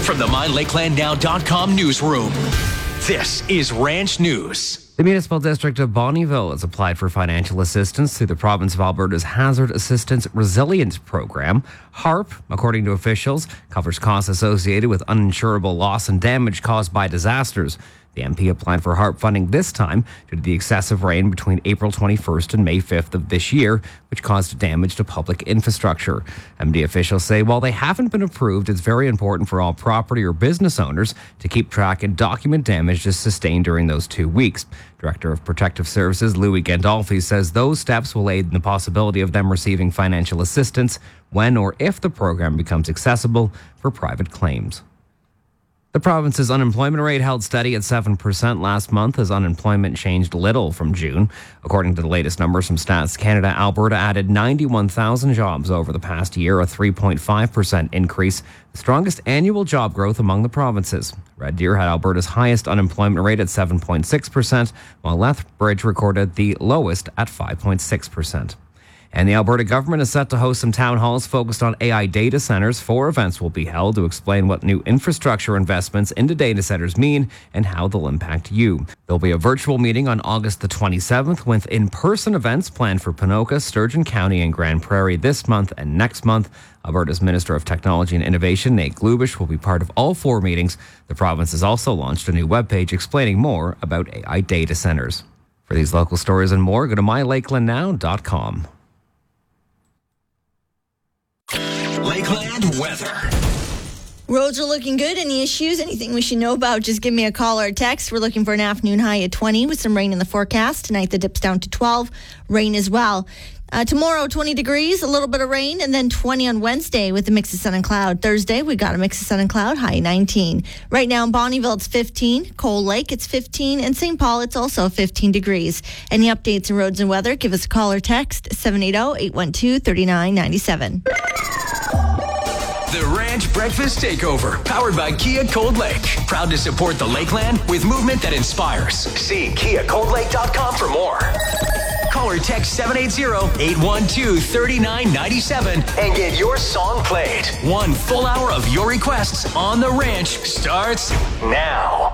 from the MyLakelandNow.com newsroom, this is Ranch News. The Municipal District of Bonnyville has applied for financial assistance through the province of Alberta's Hazard Assistance Resilience Program. HARP, according to officials, covers costs associated with uninsurable loss and damage caused by disasters. The MP applied for HARP funding this time due to the excessive rain between April 21st and May 5th of this year, which caused damage to public infrastructure. MD officials say while they haven't been approved, it's very important for all property or business owners to keep track and document damages sustained during those 2 weeks. Director of Protective Services Louis Gandolfi says those steps will aid in the possibility of them receiving financial assistance when or if the program becomes accessible for private claims. The province's unemployment rate held steady at 7% last month as unemployment changed little from June. According to the latest numbers from Stats Canada, Alberta added 91,000 jobs over the past year, a 3.5% increase, the strongest annual job growth among the provinces. Red Deer had Alberta's highest unemployment rate at 7.6%, while Lethbridge recorded the lowest at 5.6%. And the Alberta government is set to host some town halls focused on AI data centers. 4 events will be held to explain what new infrastructure investments into data centers mean and how they'll impact you. There'll be a virtual meeting on August the 27th with in-person events planned for Ponoka, Sturgeon County, and Grand Prairie this month and next month. Alberta's Minister of Technology and Innovation, Nate Glubish, will be part of all 4 meetings. The province has also launched a new webpage explaining more about AI data centers. For these local stories and more, go to MyLakelandNow.com. Lakeland weather. Roads are looking good. Any issues, anything we should know about, just give me a call or a text. We're looking for an afternoon high at 20 with some rain in the forecast. Tonight the dip's down to 12. Rain as well. Tomorrow, 20 degrees, a little bit of rain, and then 20 on Wednesday with a mix of sun and cloud. Thursday, we got a mix of sun and cloud, high 19. Right now in Bonnyville, it's 15. Cold Lake, it's 15. And St. Paul, it's also 15 degrees. Any updates on roads and weather, give us a call or text, 780-812-3997. The Ranch Breakfast Takeover, powered by Kia Cold Lake. Proud to support the Lakeland with movement that inspires. See KiaColdLake.com for more. Call or text 780-812-3997 and get your song played. 1 full hour of your requests on the ranch starts now.